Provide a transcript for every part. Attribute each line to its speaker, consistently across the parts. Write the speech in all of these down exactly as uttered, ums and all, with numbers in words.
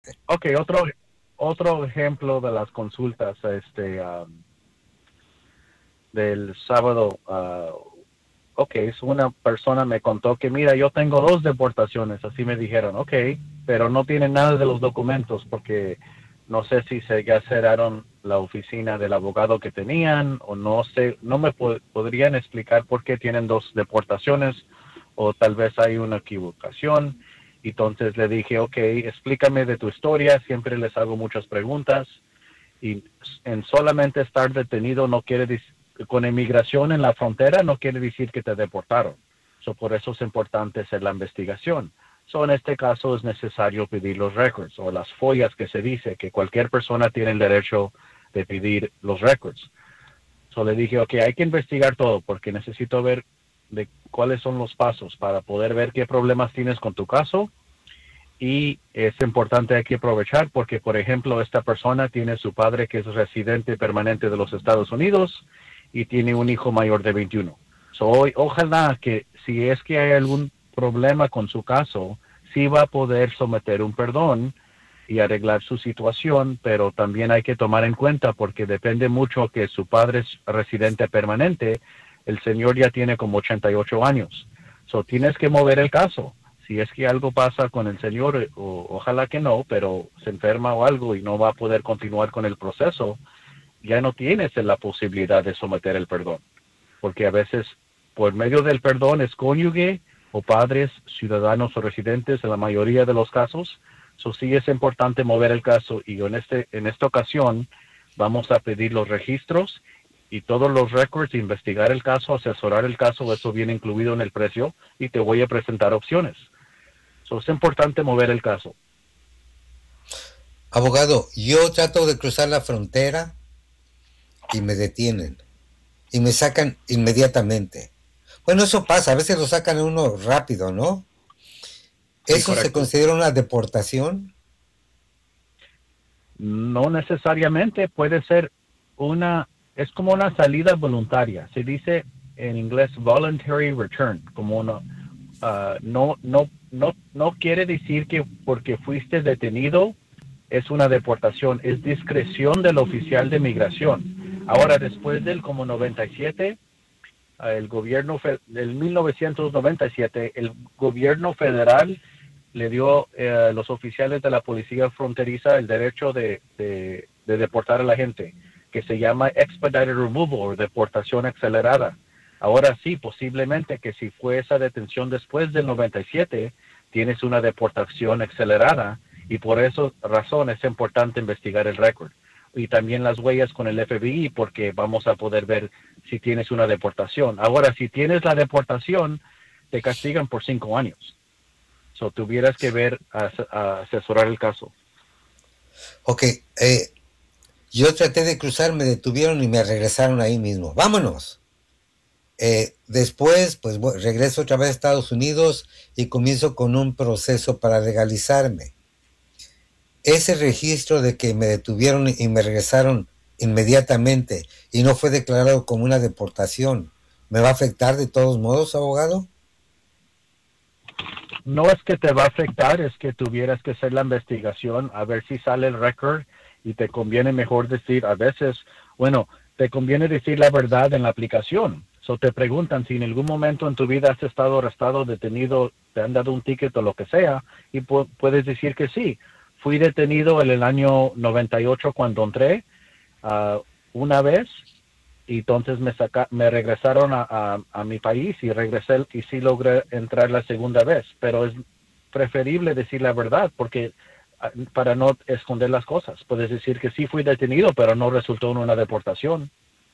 Speaker 1: Ok, otro, otro ejemplo de las consultas este, um, del sábado. Uh, ok, es una persona me contó que, mira, yo tengo dos deportaciones, así me dijeron, ok, pero no tienen nada de los documentos porque no sé si se ya cerraron la oficina del abogado que tenían o no sé, no me po podrían explicar por qué tienen dos deportaciones o tal vez hay una equivocación. Entonces le dije, ok, explícame de tu historia, siempre les hago muchas preguntas y en solamente estar detenido no quiere decir, con inmigración en la frontera no quiere decir que te deportaron. So, por eso es importante hacer la investigación. So, en este caso es necesario pedir los records o las follas que se dice que cualquier persona tiene el derecho de pedir los records. So, le dije, ok, hay que investigar todo porque necesito ver de cuáles son los pasos para poder ver qué problemas tienes con tu caso y es importante, hay que aprovechar porque, por ejemplo, esta persona tiene su padre que es residente permanente de los Estados Unidos y tiene un hijo mayor de veintiuno. So, hoy, ojalá que si es que hay algún problema con su caso, sí va a poder someter un perdón y arreglar su situación, pero también hay que tomar en cuenta porque depende mucho que su padre es residente permanente, el señor ya tiene como ochenta y ocho años. So, tienes que mover el caso. Si es que algo pasa con el señor, o, ojalá que no, pero se enferma o algo y no va a poder continuar con el proceso, ya no tienes la posibilidad de someter el perdón. Porque a veces, por medio del perdón, es cónyuge o padres, ciudadanos o residentes en la mayoría de los casos. So, sí es importante mover el caso y en, este, en esta ocasión vamos a pedir los registros y todos los records, investigar el caso, asesorar el caso, eso viene incluido en el precio y te voy a presentar opciones. So, es importante mover el caso.
Speaker 2: Abogado, yo trato de cruzar la frontera y me detienen y me sacan inmediatamente. Bueno, eso pasa, a veces lo sacan a uno rápido, ¿no?
Speaker 1: Sí,
Speaker 2: ¿Eso se
Speaker 1: correcto.
Speaker 2: considera una deportación?
Speaker 1: No necesariamente puede ser una, es como una salida voluntaria. Se dice en inglés voluntary return, como una, uh, no, no, no, no quiere decir que porque fuiste detenido es una deportación, es discreción del oficial de migración. Ahora, después del como noventa y siete, el gobierno del mil novecientos noventa y siete, el gobierno federal le dio eh, a los oficiales de la policía fronteriza el derecho de, de, de deportar a la gente, que se llama expedited removal o deportación acelerada. Ahora sí, posiblemente que si fue esa detención después del noventa y siete, tienes una deportación acelerada y por esa razón es importante investigar el récord y también las huellas con el F B I porque vamos a poder ver si tienes una deportación. Ahora, si tienes la deportación, te castigan por cinco años. So, tuvieras que ver, a, a asesorar el caso.
Speaker 2: Ok, eh, yo traté de cruzar, me detuvieron y me regresaron ahí mismo. Vámonos. Eh, después, pues bueno, regreso otra vez a Estados Unidos y comienzo con un proceso para legalizarme. Ese registro de que me detuvieron y me regresaron inmediatamente y no fue declarado como una deportación, ¿me va a afectar de todos modos, abogado?
Speaker 1: No es que te va a afectar, es que tuvieras que hacer la investigación a ver si sale el récord y te conviene mejor decir, a veces, bueno, te conviene decir la verdad en la aplicación. So te preguntan si en algún momento en tu vida has estado arrestado, detenido, te han dado un ticket o lo que sea, y pu puedes decir que sí. Fui detenido en el año noventa y ocho cuando entré uh, una vez y entonces me saca, me regresaron a, a, a mi país y regresé y sí logré entrar la segunda vez, pero es preferible decir la verdad porque para no esconder las cosas. Puedes decir que sí fui detenido, pero no resultó en una deportación.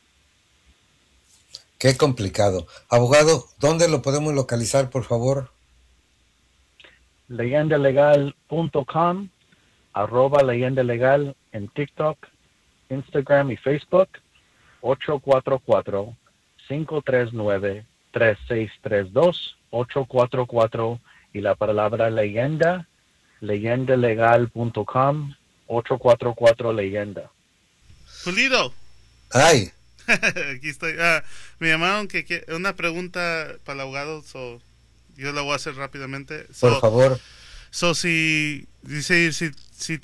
Speaker 2: Qué complicado. Abogado, ¿dónde lo podemos localizar, por favor?
Speaker 1: leyenda legal punto com, arroba leyenda legal en TikTok, Instagram y Facebook, ocho cuatro cuatro, cinco tres nueve, tres seis tres dos, ocho cuatro cuatro y la palabra leyenda, leyenda legal punto com, ocho cuatro cuatro leyenda.
Speaker 3: Pulido.
Speaker 2: Ay,
Speaker 3: Aquí estoy. Ah, me llamaron que, que una pregunta para el abogado, so, yo la voy a hacer rápidamente.
Speaker 2: por
Speaker 3: So,
Speaker 2: favor.
Speaker 3: so si dice si, si